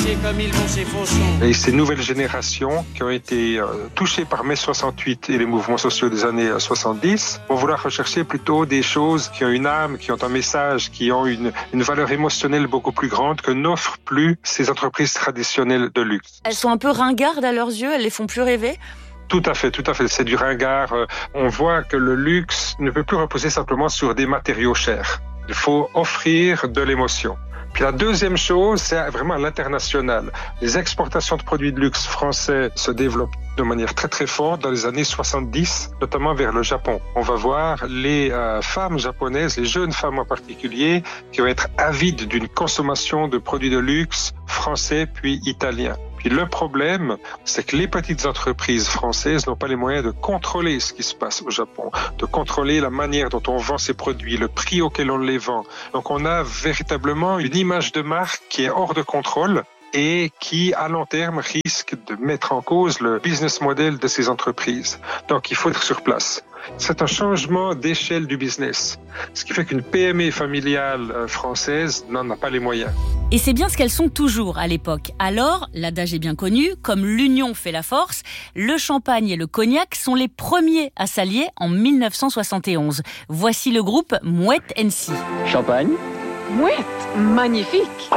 danser comme ils vont ces fauchons. Et ces nouvelles générations qui ont été touchées par mai 68 et les mouvements sociaux des années 70 vont vouloir rechercher plutôt des choses qui ont une âme, qui ont un message, qui ont une valeur émotionnelle beaucoup plus grande que n'offrent plus ces entreprises traditionnelles de luxe. Elles sont un peu ringardes à leurs yeux, elles les font plus rêver? Tout à fait. C'est du ringard. On voit que le luxe ne peut plus reposer simplement sur des matériaux chers. Il faut offrir de l'émotion. Puis la deuxième chose, c'est vraiment à l'international. Les exportations de produits de luxe français se développent de manière très très forte dans les années 70, notamment vers le Japon. On va voir les femmes japonaises, les jeunes femmes en particulier, qui vont être avides d'une consommation de produits de luxe français puis italiens. Puis le problème, c'est que les petites entreprises françaises n'ont pas les moyens de contrôler ce qui se passe au Japon, de contrôler la manière dont on vend ces produits, le prix auquel on les vend. Donc on a véritablement une image de marque qui est hors de contrôle et qui, à long terme, risque de mettre en cause le business model de ces entreprises. Donc il faut être sur place. C'est un changement d'échelle du business, ce qui fait qu'une PME familiale française n'en a pas les moyens. Et c'est bien ce qu'elles sont toujours à l'époque. Alors, l'adage est bien connu, comme l'union fait la force, le champagne et le cognac sont les premiers à s'allier en 1971. Voici le groupe Moët & Cie. Champagne. Moët, magnifique.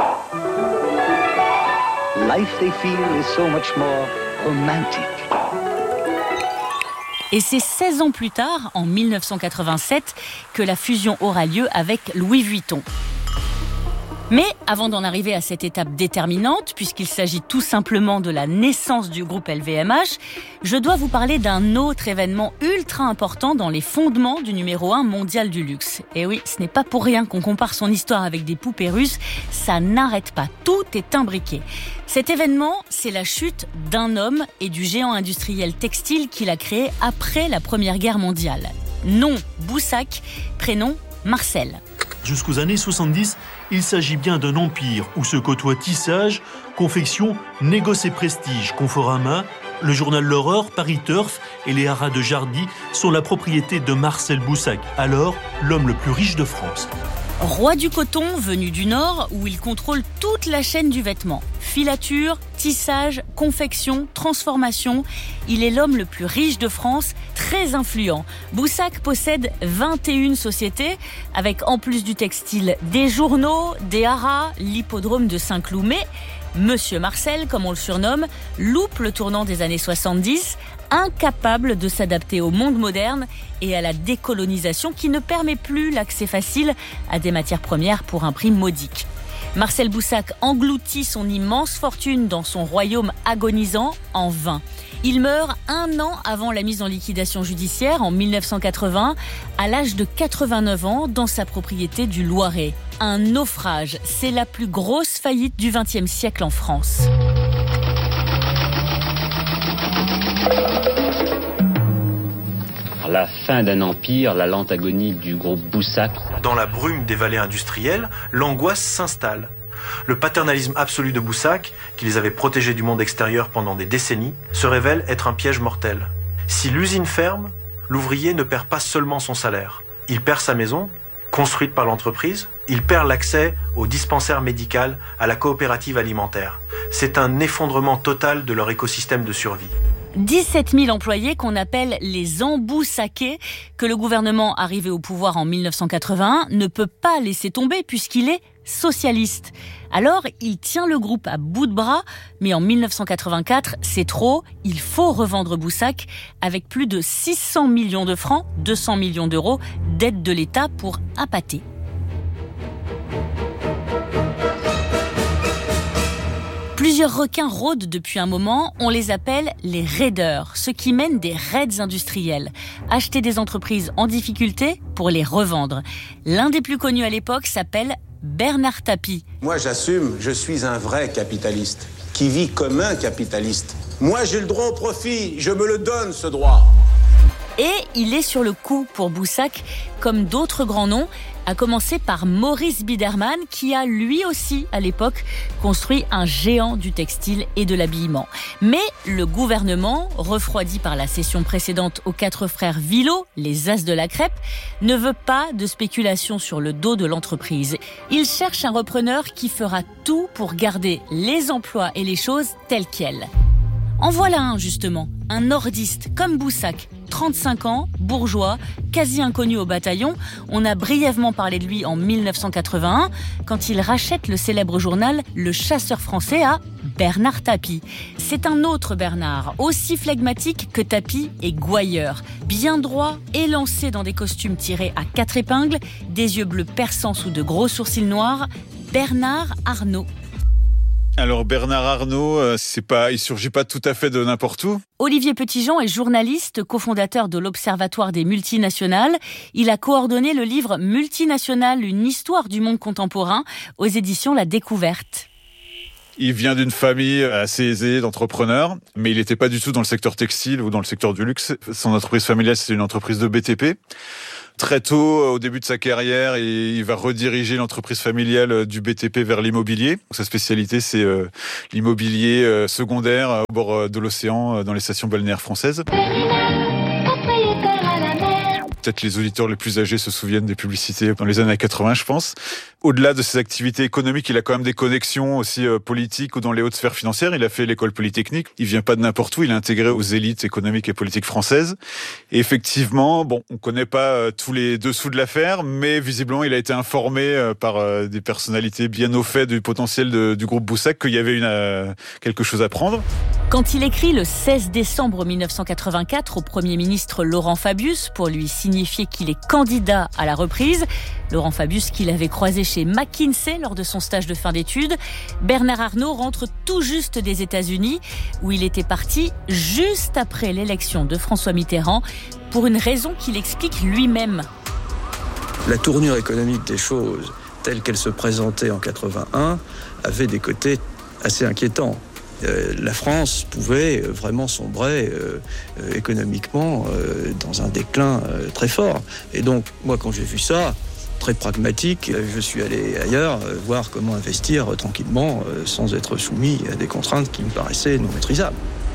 Life they feel is so much more romantic. Et c'est 16 ans plus tard, en 1987, que la fusion aura lieu avec Louis Vuitton. Mais avant d'en arriver à cette étape déterminante, puisqu'il s'agit tout simplement de la naissance du groupe LVMH, je dois vous parler d'un autre événement ultra important dans les fondements du numéro 1 mondial du luxe. Et oui, ce n'est pas pour rien qu'on compare son histoire avec des poupées russes, ça n'arrête pas, tout est imbriqué. Cet événement, c'est la chute d'un homme et du géant industriel textile qu'il a créé après la Première Guerre mondiale. Nom Boussac, prénom Marcel. Jusqu'aux années 70, il s'agit bien d'un empire où se côtoient tissage, confection, négoce et prestige. Conforama, le journal L'Horreur, Paris Turf et les haras de Jardy sont la propriété de Marcel Boussac, alors l'homme le plus riche de France. Roi du coton, venu du Nord, où il contrôle toute la chaîne du vêtement. Filature, tissage, confection, transformation. Il est l'homme le plus riche de France, très influent. Boussac possède 21 sociétés, avec en plus du textile des journaux, des haras, l'hippodrome de Saint-Cloud. Mais Monsieur Marcel, comme on le surnomme, loupe le tournant des années 70, incapable de s'adapter au monde moderne et à la décolonisation qui ne permet plus l'accès facile à des matières premières pour un prix modique. Marcel Boussac engloutit son immense fortune dans son royaume agonisant en vain. Il meurt 1 an avant la mise en liquidation judiciaire en 1980, à l'âge de 89 ans, dans sa propriété du Loiret. Un naufrage, c'est la plus grosse faillite du XXe siècle en France. La fin d'un empire, la lente agonie du groupe Boussac. Dans la brume des vallées industrielles, l'angoisse s'installe. Le paternalisme absolu de Boussac, qui les avait protégés du monde extérieur pendant des décennies, se révèle être un piège mortel. Si l'usine ferme, l'ouvrier ne perd pas seulement son salaire. Il perd sa maison, construite par l'entreprise. Il perd l'accès au dispensaire médical, à la coopérative alimentaire. C'est un effondrement total de leur écosystème de survie. 17 000 employés qu'on appelle les emboussakés, que le gouvernement arrivé au pouvoir en 1981 ne peut pas laisser tomber puisqu'il est socialiste. Alors, il tient le groupe à bout de bras, mais en 1984, c'est trop, il faut revendre Boussac avec plus de 600 millions de francs, 200 millions d'euros d'aide de l'État pour appâter. Plusieurs requins rôdent depuis un moment, on les appelle les raideurs, ceux qui mènent des raids industriels. Acheter des entreprises en difficulté pour les revendre. L'un des plus connus à l'époque s'appelle Bernard Tapie. Moi j'assume, je suis un vrai capitaliste, qui vit comme un capitaliste. Moi j'ai le droit au profit, je me le donne ce droit. Et il est sur le coup pour Boussac, comme d'autres grands noms, à commencer par Maurice Biederman, qui a lui aussi, à l'époque, construit un géant du textile et de l'habillement. Mais le gouvernement, refroidi par la cession précédente aux 4 frères Villot, les as de la crêpe, ne veut pas de spéculation sur le dos de l'entreprise. Il cherche un repreneur qui fera tout pour garder les emplois et les choses telles quelles. En voilà un, justement, un nordiste comme Boussac, 35 ans, bourgeois, quasi inconnu au bataillon. On a brièvement parlé de lui en 1981, quand il rachète le célèbre journal Le Chasseur français à Bernard Tapie. C'est un autre Bernard, aussi flegmatique que Tapie et gouailleur. Bien droit, élancé dans des costumes tirés à 4 épingles, des yeux bleus perçants sous de gros sourcils noirs, Bernard Arnault. Alors Bernard Arnault, il surgit pas tout à fait de n'importe où. Olivier Petitjean est journaliste, cofondateur de l'Observatoire des multinationales. Il a coordonné le livre Multinationales, une histoire du monde contemporain aux éditions La Découverte. Il vient d'une famille assez aisée d'entrepreneurs, mais il n'était pas du tout dans le secteur textile ou dans le secteur du luxe. Son entreprise familiale, c'est une entreprise de BTP. Très tôt, au début de sa carrière, il va rediriger l'entreprise familiale du BTP vers l'immobilier. Sa spécialité, c'est l'immobilier secondaire au bord de l'océan, dans les stations balnéaires françaises. Peut-être les auditeurs les plus âgés se souviennent des publicités dans les années 80, je pense. Au-delà de ses activités économiques, il a quand même des connexions aussi politiques ou dans les hautes sphères financières. Il a fait l'école polytechnique. Il vient pas de n'importe où. Il est intégré aux élites économiques et politiques françaises. Et effectivement, on connaît pas tous les dessous de l'affaire, mais visiblement, il a été informé par des personnalités bien au fait du potentiel du groupe Boussac qu'il y avait quelque chose à prendre. Quand il écrit le 16 décembre 1984 au Premier ministre Laurent Fabius pour lui signifier qu'il est candidat à la reprise, Laurent Fabius qu'il avait croisé chez McKinsey lors de son stage de fin d'études, Bernard Arnault rentre tout juste des États-Unis où il était parti juste après l'élection de François Mitterrand pour une raison qu'il explique lui-même. La tournure économique des choses telle qu'elle se présentait en 81 avait des côtés assez inquiétants. La France pouvait vraiment sombrer économiquement dans un déclin très fort. Et donc, moi, quand j'ai vu ça, très pragmatique, je suis allé ailleurs voir comment investir tranquillement sans être soumis à des contraintes qui me paraissaient non maîtrisables.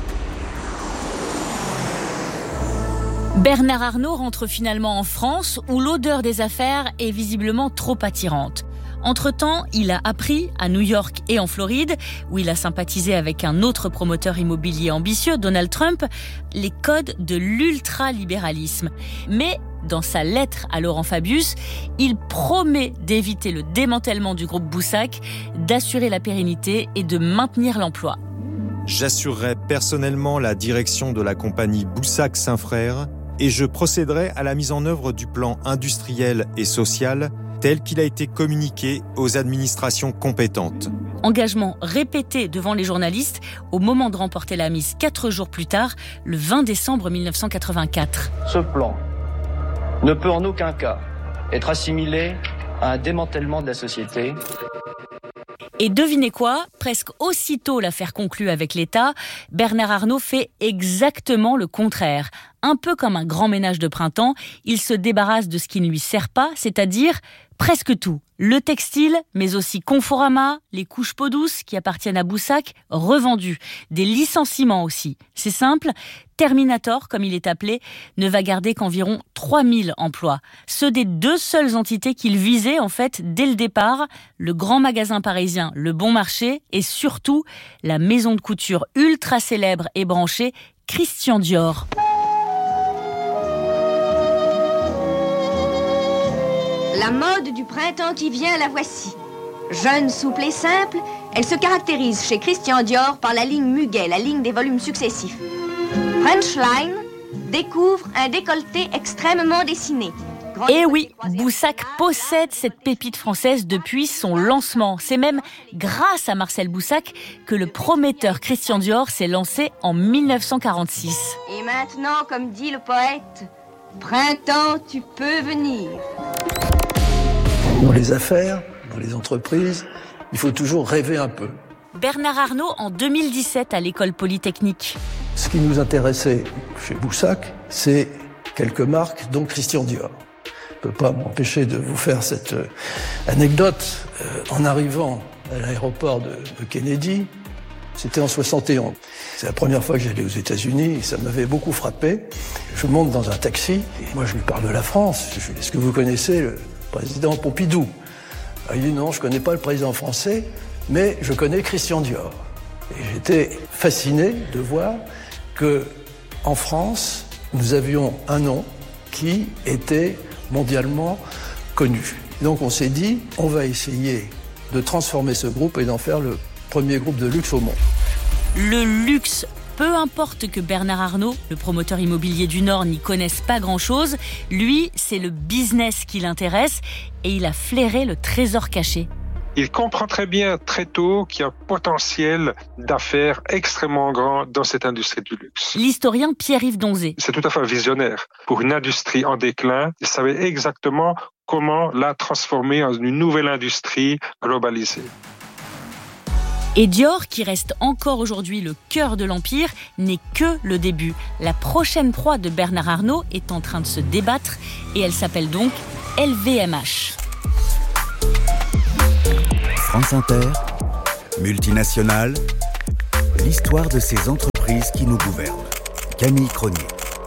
Bernard Arnault rentre finalement en France où l'odeur des affaires est visiblement trop attirante. Entre-temps, il a appris à New York et en Floride, où il a sympathisé avec un autre promoteur immobilier ambitieux, Donald Trump, les codes de l'ultralibéralisme. Mais dans sa lettre à Laurent Fabius, il promet d'éviter le démantèlement du groupe Boussac, d'assurer la pérennité et de maintenir l'emploi. J'assurerai personnellement la direction de la compagnie Boussac-Saint-Frères et je procéderai à la mise en œuvre du plan industriel et social tel qu'il a été communiqué aux administrations compétentes. Engagement répété devant les journalistes au moment de remporter la mise 4 jours plus tard, le 20 décembre 1984. Ce plan ne peut en aucun cas être assimilé à un démantèlement de la société. Et devinez quoi ? Presque aussitôt l'affaire conclue avec l'État, Bernard Arnault fait exactement le contraire. Un peu comme un grand ménage de printemps, il se débarrasse de ce qui ne lui sert pas, c'est-à-dire presque tout. Le textile, mais aussi Conforama, les couches peau douce qui appartiennent à Boussac, revendus. Des licenciements aussi. C'est simple, Terminator, comme il est appelé, ne va garder qu'environ 3000 emplois. Ceux des 2 seules entités qu'il visait, en fait, dès le départ, le grand magasin parisien Le Bon Marché et surtout la maison de couture ultra célèbre et branchée Christian Dior. La mode du printemps qui vient, la voici. Jeune, souple et simple, elle se caractérise chez Christian Dior par la ligne Muguet, la ligne des volumes successifs. French Line découvre un décolleté extrêmement dessiné. Et oui, Boussac possède cette pépite française depuis son lancement. C'est même grâce à Marcel Boussac que le prometteur Christian Dior s'est lancé en 1946. Et maintenant, comme dit le poète, printemps, tu peux venir. Dans les affaires, dans les entreprises, il faut toujours rêver un peu. Bernard Arnault en 2017 à l'école polytechnique. Ce qui nous intéressait chez Boussac, c'est quelques marques, dont Christian Dior. Je ne peux pas m'empêcher de vous faire cette anecdote. En arrivant à l'aéroport de Kennedy, c'était en 71. C'est la première fois que j'allais aux États-Unis et ça m'avait beaucoup frappé. Je monte dans un taxi et moi je lui parle de la France. Je lui dis, est-ce que vous connaissez le président Pompidou ? Il dit non, je ne connais pas le président français, mais je connais Christian Dior. Et j'étais fasciné de voir qu'en France, nous avions un nom qui était mondialement connu. Donc on s'est dit, on va essayer de transformer ce groupe et d'en faire le premier groupe de luxe au monde. Le luxe, peu importe que Bernard Arnault, le promoteur immobilier du Nord, n'y connaisse pas grand-chose, lui, c'est le business qui l'intéresse et il a flairé le trésor caché. Il comprend très bien, très tôt, qu'il y a un potentiel d'affaires extrêmement grand dans cette industrie du luxe. L'historien Pierre-Yves Donzé. C'est tout à fait visionnaire. Pour une industrie en déclin, il savait exactement comment la transformer en une nouvelle industrie globalisée. Et Dior, qui reste encore aujourd'hui le cœur de l'Empire, n'est que le début. La prochaine proie de Bernard Arnault est en train de se débattre et elle s'appelle donc LVMH. France Inter, multinationale, l'histoire de ces entreprises qui nous gouvernent. Camille Cronier.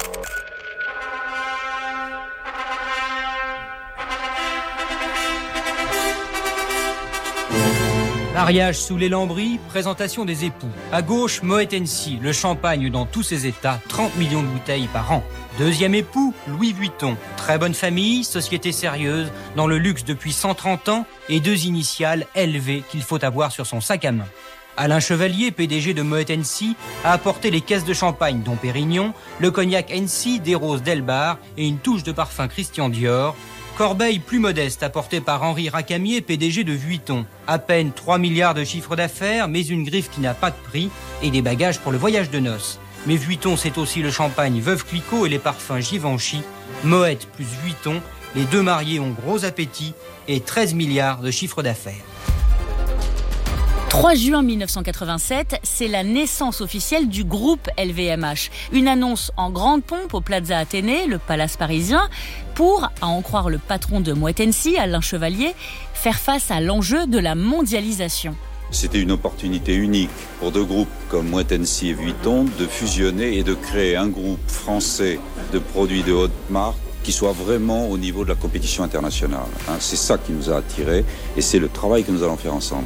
Mariage sous les lambris, présentation des époux. À gauche, Moet Hennessy, le champagne dans tous ses états, 30 millions de bouteilles par an. Deuxième époux, Louis Vuitton. Très bonne famille, société sérieuse, dans le luxe depuis 130 ans et 2 initiales LV qu'il faut avoir sur son sac à main. Alain Chevalier, PDG de Moet Hennessy, a apporté les caisses de champagne dont Pérignon, le cognac Hennessy, des roses Delbar et une touche de parfum Christian Dior. Corbeille plus modeste, apportée par Henri Racamier, PDG de Vuitton. À peine 3 milliards de chiffre d'affaires, mais une griffe qui n'a pas de prix et des bagages pour le voyage de noces. Mais Vuitton, c'est aussi le champagne Veuve Clicquot et les parfums Givenchy. Moet plus Vuitton, les deux mariés ont gros appétit et 13 milliards de chiffre d'affaires. 3 juin 1987, c'est la naissance officielle du groupe LVMH. Une annonce en grande pompe au Plaza Athénée, le palace parisien, pour, à en croire le patron de Moet Hennessy, Alain Chevalier, faire face à l'enjeu de la mondialisation. C'était une opportunité unique pour deux groupes comme Moet Hennessy et Vuitton de fusionner et de créer un groupe français de produits de haute marque qui soit vraiment au niveau de la compétition internationale. C'est ça qui nous a attirés et c'est le travail que nous allons faire ensemble.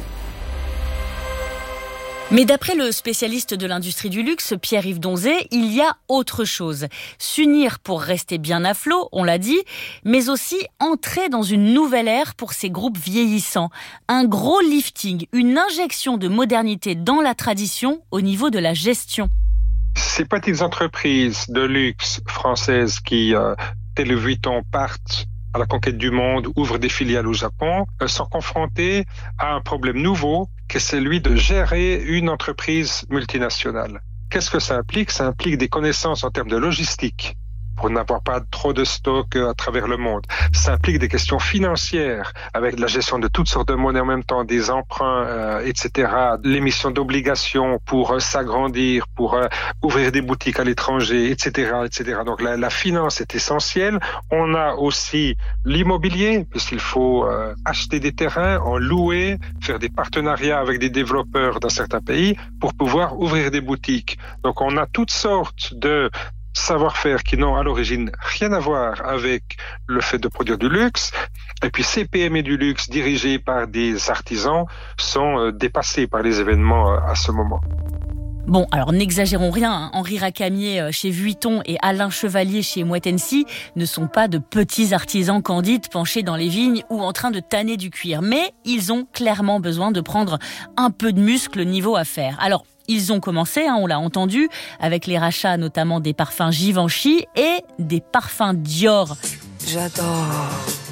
Mais d'après le spécialiste de l'industrie du luxe, Pierre-Yves Donzé, il y a autre chose. S'unir pour rester bien à flot, on l'a dit, mais aussi entrer dans une nouvelle ère pour ces groupes vieillissants. Un gros lifting, une injection de modernité dans la tradition au niveau de la gestion. Ces petites entreprises de luxe françaises qui, tel le Vuitton, partent à la conquête du monde, ouvrent des filiales au Japon, sont confrontés à un problème nouveau, qui est celui de gérer une entreprise multinationale. Qu'est-ce que ça implique ? Ça implique des connaissances en termes de logistique, pour n'avoir pas trop de stock à travers le monde. Ça implique des questions financières, avec la gestion de toutes sortes de monnaies en même temps, des emprunts, etc., l'émission d'obligations pour s'agrandir, pour ouvrir des boutiques à l'étranger, etc., etc. Donc la finance est essentielle. On a aussi l'immobilier, puisqu'il faut acheter des terrains, en louer, faire des partenariats avec des développeurs dans certains pays pour pouvoir ouvrir des boutiques. Donc on a toutes sortes de savoir-faire qui n'ont à l'origine rien à voir avec le fait de produire du luxe. Et puis ces PME du luxe dirigées par des artisans sont dépassés par les événements à ce moment. Bon, alors n'exagérons rien, Henri Racamier chez Vuitton et Alain Chevalier chez Moet Hennessy ne sont pas de petits artisans candides penchés dans les vignes ou en train de tanner du cuir. Mais ils ont clairement besoin de prendre un peu de muscle niveau affaires. Alors, ils ont commencé, on l'a entendu, avec les rachats notamment des parfums Givenchy et des parfums Dior. J'adore.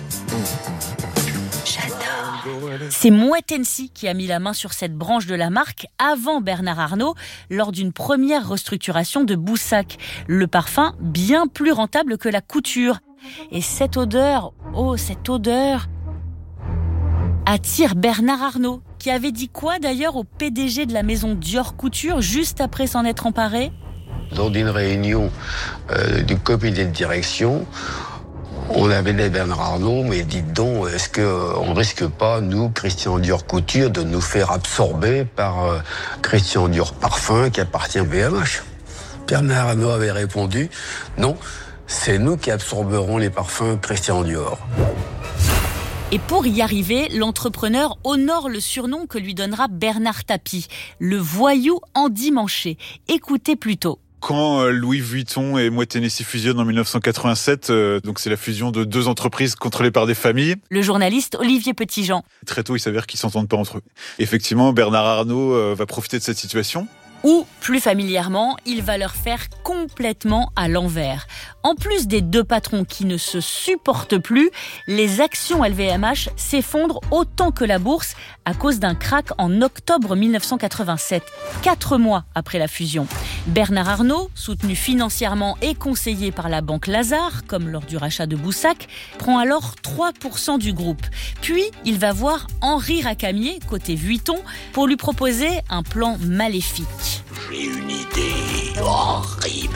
C'est Moet Hennessy qui a mis la main sur cette branche de la marque avant Bernard Arnault lors d'une première restructuration de Boussac. Le parfum bien plus rentable que la couture. Et cette odeur, cette odeur attire Bernard Arnault, qui avait dit quoi d'ailleurs au PDG de la maison Dior Couture juste après s'en être emparé ? Lors d'une réunion du comité de direction, on avait dit Bernard Arnault, mais dites donc, est-ce qu'on risque pas, nous, Christian Dior Couture, de nous faire absorber par Christian Dior Parfum qui appartient à LVMH? Bernard Arnault avait répondu, non, c'est nous qui absorberons les parfums Christian Dior. Et pour y arriver, l'entrepreneur honore le surnom que lui donnera Bernard Tapie, le voyou endimanché. Écoutez plutôt. Quand Louis Vuitton et Moët Hennessy fusionnent en 1987, donc c'est la fusion de deux entreprises contrôlées par des familles. Le journaliste Olivier Petitjean. Très tôt, il s'avère qu'ils s'entendent pas entre eux. Effectivement, Bernard Arnault va profiter de cette situation. Ou, plus familièrement, il va leur faire complètement à l'envers. En plus des deux patrons qui ne se supportent plus, les actions LVMH s'effondrent autant que la bourse à cause d'un krach en octobre 1987, 4 mois après la fusion. Bernard Arnault, soutenu financièrement et conseillé par la banque Lazare, comme lors du rachat de Boussac, prend alors 3% du groupe. Puis, il va voir Henri Racamier, côté Vuitton, pour lui proposer un plan maléfique. J'ai une idée horrible.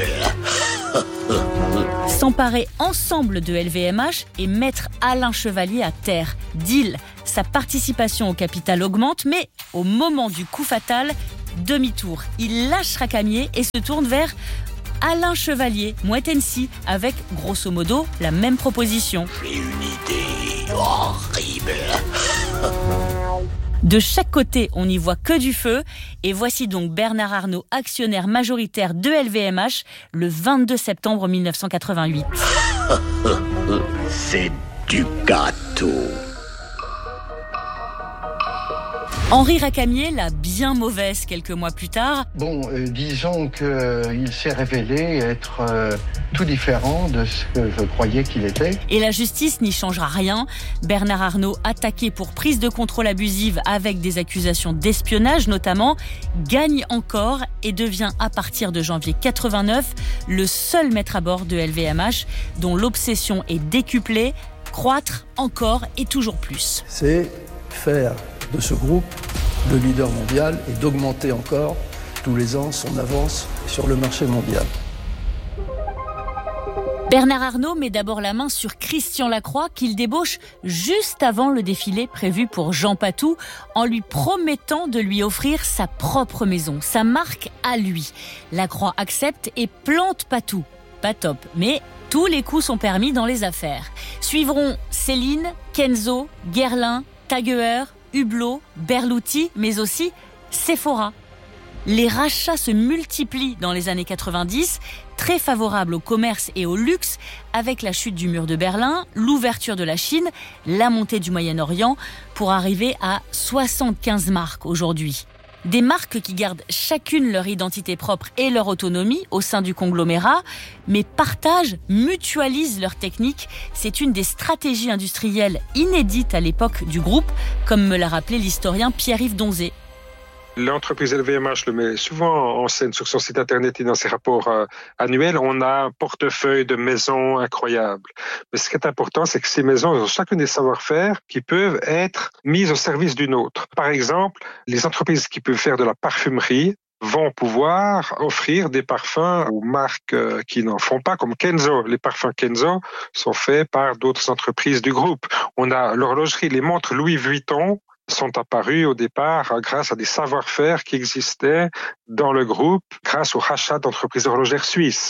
S'emparer ensemble de LVMH et mettre Alain Chevalier à terre. Deal. Sa participation au capital augmente, mais au moment du coup fatal, demi-tour. Il lâche Racamier et se tourne vers Alain Chevalier, Moët Hennessy, avec grosso modo la même proposition. J'ai une idée horrible. De chaque côté, on n'y voit que du feu. Et voici donc Bernard Arnault, actionnaire majoritaire de LVMH, le 22 septembre 1988. C'est du gâteau. Henri Racamier, la bien mauvaise quelques mois plus tard. Disons qu'il s'est révélé être tout différent de ce que je croyais qu'il était. Et la justice n'y changera rien. Bernard Arnault, attaqué pour prise de contrôle abusive avec des accusations d'espionnage notamment, gagne encore et devient à partir de janvier 89 le seul maître à bord de LVMH dont l'obsession est décuplée, croître encore et toujours plus. C'est faire de ce groupe le leader mondial et d'augmenter encore tous les ans son avance sur le marché mondial. Bernard Arnault met d'abord la main sur Christian Lacroix qu'il débauche juste avant le défilé prévu pour Jean Patou en lui promettant de lui offrir sa propre maison, sa marque à lui. Lacroix accepte et plante Patou. Pas top, mais tous les coups sont permis dans les affaires. Suivront Céline, Kenzo, Guerlain, Tag Heuer, Hublot, Berluti, mais aussi Sephora. Les rachats se multiplient dans les années 90, très favorables au commerce et au luxe, avec la chute du mur de Berlin, l'ouverture de la Chine, la montée du Moyen-Orient, pour arriver à 75 marques aujourd'hui. Des marques qui gardent chacune leur identité propre et leur autonomie au sein du conglomérat, mais partagent, mutualisent leurs techniques. C'est une des stratégies industrielles inédites à l'époque du groupe, comme me l'a rappelé l'historien Pierre-Yves Donzé. L'entreprise LVMH le met souvent en scène sur son site internet et dans ses rapports annuels. On a un portefeuille de maisons incroyable. Mais ce qui est important, c'est que ces maisons ont chacune des savoir-faire qui peuvent être mises au service d'une autre. Par exemple, les entreprises qui peuvent faire de la parfumerie vont pouvoir offrir des parfums aux marques qui n'en font pas, comme Kenzo. Les parfums Kenzo sont faits par d'autres entreprises du groupe. On a l'horlogerie, les montres Louis Vuitton sont apparus au départ grâce à des savoir-faire qui existaient dans le groupe, grâce au rachat d'entreprises horlogères suisses.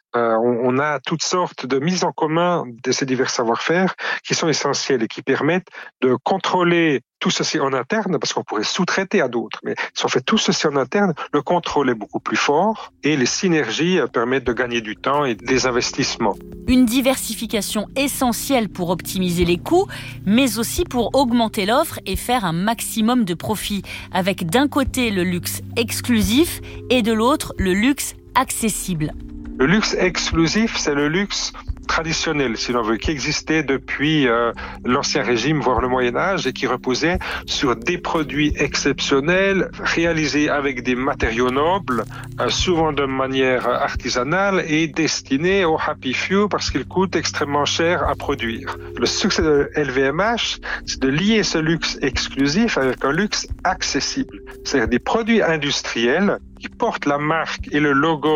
On a toutes sortes de mises en commun de ces divers savoir-faire qui sont essentiels et qui permettent de contrôler tout ceci en interne, parce qu'on pourrait sous-traiter à d'autres. Mais si on fait tout ceci en interne, le contrôle est beaucoup plus fort et les synergies permettent de gagner du temps et des investissements. Une diversification essentielle pour optimiser les coûts, mais aussi pour augmenter l'offre et faire un maximum de profit, avec d'un côté le luxe exclusif et de l'autre le luxe accessible. Le luxe exclusif, c'est le luxe traditionnel, si l'on veut, qui existait depuis l'Ancien Régime, voire le Moyen-Âge, et qui reposait sur des produits exceptionnels, réalisés avec des matériaux nobles, souvent de manière artisanale, et destinés aux happy few parce qu'ils coûtent extrêmement cher à produire. Le succès de LVMH, c'est de lier ce luxe exclusif avec un luxe accessible. C'est-à-dire des produits industriels qui portent la marque et le logo de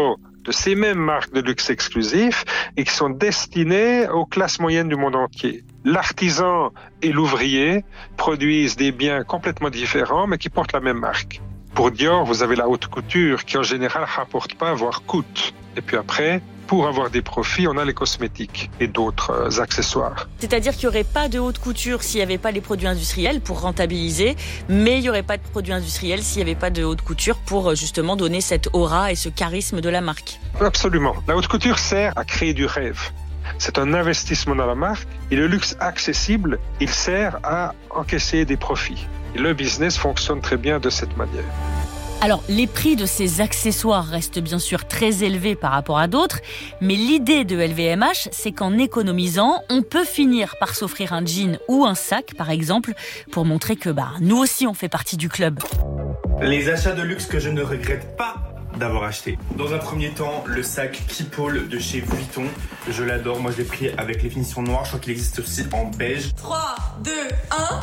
de ces mêmes marques de luxe exclusif et qui sont destinées aux classes moyennes du monde entier. L'artisan et l'ouvrier produisent des biens complètement différents mais qui portent la même marque. Pour Dior, vous avez la haute couture qui en général ne rapporte pas, voire coûte. Et puis après, pour avoir des profits, on a les cosmétiques et d'autres accessoires. C'est-à-dire qu'il n'y aurait pas de haute couture s'il n'y avait pas les produits industriels pour rentabiliser, mais il n'y aurait pas de produits industriels s'il n'y avait pas de haute couture pour justement donner cette aura et ce charisme de la marque. Absolument. La haute couture sert à créer du rêve. C'est un investissement dans la marque et le luxe accessible, il sert à encaisser des profits. Et le business fonctionne très bien de cette manière. Alors, les prix de ces accessoires restent bien sûr très élevés par rapport à d'autres, mais l'idée de LVMH, c'est qu'en économisant, on peut finir par s'offrir un jean ou un sac, par exemple, pour montrer que nous aussi, on fait partie du club. Les achats de luxe que je ne regrette pas d'avoir acheté. Dans un premier temps, le sac Keepall de chez Vuitton. Je l'adore, moi je l'ai pris avec les finitions noires, je crois qu'il existe aussi en beige. 3, 2, 1...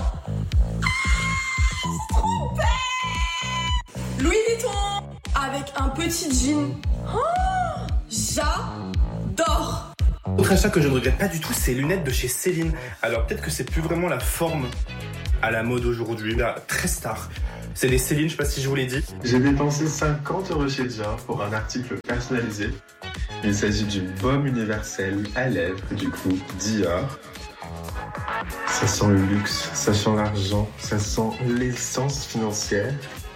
Louis Vuitton avec un petit jean. Oh, j'adore. Autre achat que je ne regrette pas du tout, c'est les lunettes de chez Céline. Alors peut-être que c'est plus vraiment la forme à la mode aujourd'hui, mais très star. C'est des Céline, je sais pas si je vous l'ai dit. J'ai dépensé 50 € chez Dior pour un article personnalisé. Il s'agit d'une baume universelle à lèvres du groupe Dior. Ça sent le luxe, ça sent l'argent, ça sent l'essence financière.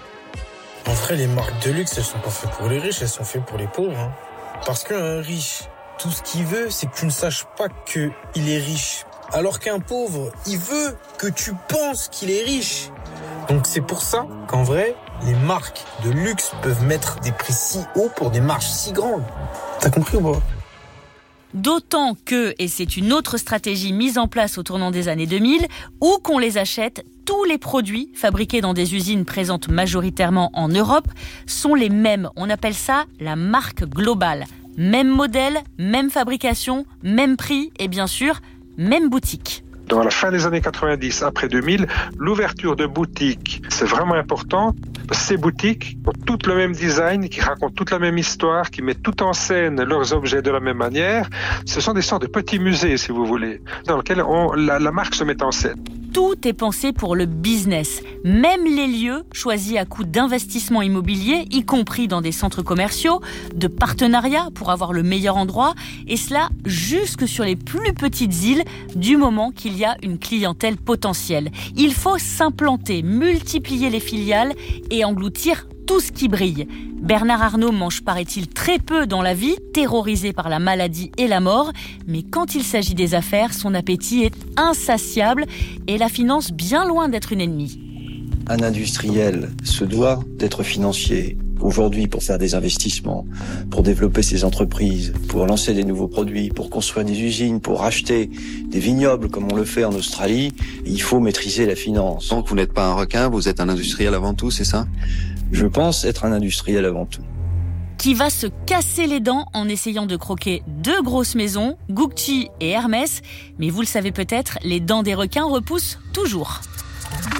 En vrai, les marques de luxe, elles sont pas faites pour les riches, elles sont faites pour les pauvres. Parce qu'un riche, tout ce qu'il veut, c'est que tu ne saches pas qu'il est riche. Alors qu'un pauvre, il veut que tu penses qu'il est riche. Donc c'est pour ça qu'en vrai, les marques de luxe peuvent mettre des prix si hauts pour des marges si grandes. T'as compris ou pas ? D'autant que, et c'est une autre stratégie mise en place au tournant des années 2000, où qu'on les achète, tous les produits fabriqués dans des usines présentes majoritairement en Europe sont les mêmes. On appelle ça la marque globale. Même modèle, même fabrication, même prix et bien sûr, même boutique. Dans la fin des années 90, après 2000, l'ouverture de boutiques, c'est vraiment important. Ces boutiques ont toutes le même design, qui racontent toute la même histoire, qui mettent tout en scène leurs objets de la même manière. Ce sont des sortes de petits musées, si vous voulez, dans lesquels la marque se met en scène. Tout est pensé pour le business. Même les lieux choisis à coût d'investissement immobilier, y compris dans des centres commerciaux, de partenariats pour avoir le meilleur endroit, et cela jusque sur les plus petites îles, du moment qu'il y a une clientèle potentielle. Il faut s'implanter, multiplier les filiales et engloutir tout ce qui brille. Bernard Arnault mange, paraît-il, très peu dans la vie, terrorisé par la maladie et la mort, mais quand il s'agit des affaires, son appétit est insatiable et la finance bien loin d'être une ennemie. Un industriel se doit d'être financier aujourd'hui pour faire des investissements, pour développer ses entreprises, pour lancer des nouveaux produits, pour construire des usines, pour acheter des vignobles comme on le fait en Australie. Il faut maîtriser la finance. Donc vous n'êtes pas un requin, vous êtes un industriel avant tout, c'est ça ? Je pense être un industriel avant tout. Qui va se casser les dents en essayant de croquer deux grosses maisons, Gucci et Hermès. Mais vous le savez peut-être, les dents des requins repoussent toujours.